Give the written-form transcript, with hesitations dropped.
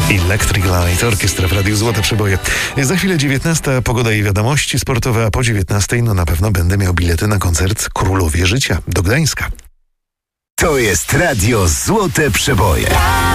Electric Light, orkiestra w Radiu Złote Przeboje. Za chwilę 19, pogoda i wiadomości sportowe, a po 19 na pewno będę miał bilety na koncert Królowie Życia do Gdańska. To jest Radio Złote Przeboje.